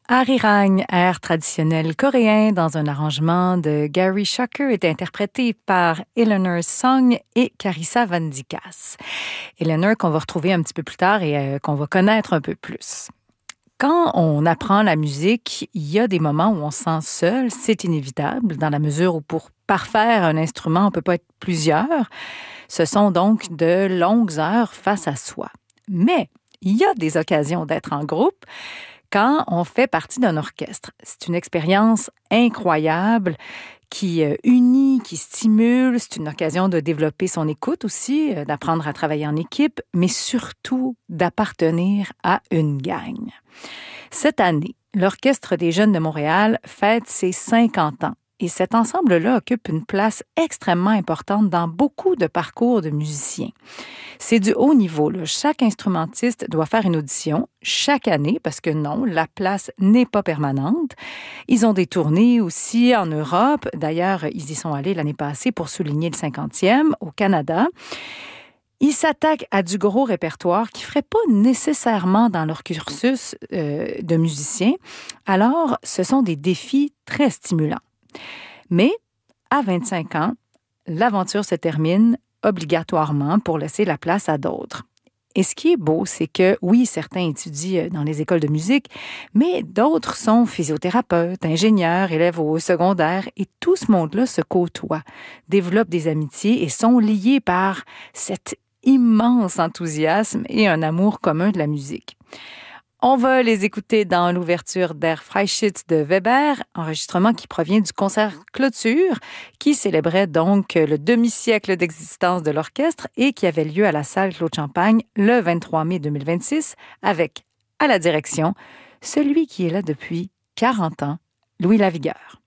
Arirang, air traditionnel coréen dans un arrangement de Gary Schucker, est interprété par Eleanor Song et Carissa Van Dykas. Eleanor qu'on va retrouver un petit peu plus tard et qu'on va connaître un peu plus. Quand on apprend la musique, il y a des moments où on se sent seul, c'est inévitable, dans la mesure où pour parfaire un instrument, on ne peut pas être plusieurs. Ce sont donc de longues heures face à soi. Mais il y a des occasions d'être en groupe quand on fait partie d'un orchestre. C'est une expérience incroyable qui unit, qui stimule. C'est une occasion de développer son écoute aussi, d'apprendre à travailler en équipe, mais surtout d'appartenir à une gang. Cette année, l'Orchestre des Jeunes de Montréal fête ses 50 ans. Et cet ensemble-là occupe une place extrêmement importante dans beaucoup de parcours de musiciens. C'est du haut niveau, là. Chaque instrumentiste doit faire une audition chaque année parce que non, la place n'est pas permanente. Ils ont des tournées aussi en Europe. D'ailleurs, ils y sont allés l'année passée pour souligner le 50e au Canada. Ils s'attaquent à du gros répertoire qui ne ferait pas nécessairement dans leur cursus de musicien. Alors, ce sont des défis très stimulants. Mais à 25 ans, l'aventure se termine obligatoirement pour laisser la place à d'autres. Et ce qui est beau, c'est que, oui, certains étudient dans les écoles de musique, mais d'autres sont physiothérapeutes, ingénieurs, élèves au secondaire, et tout ce monde-là se côtoie, développe des amitiés et sont liés par cet immense enthousiasme et un amour commun de la musique. On va les écouter dans l'ouverture d'Air Freischütz de Weber, enregistrement qui provient du concert Clôture, qui célébrait donc le demi-siècle d'existence de l'orchestre et qui avait lieu à la salle Claude Champagne le 23 mai 2026, avec, à la direction, celui qui est là depuis 40 ans, Louis Lavigueur.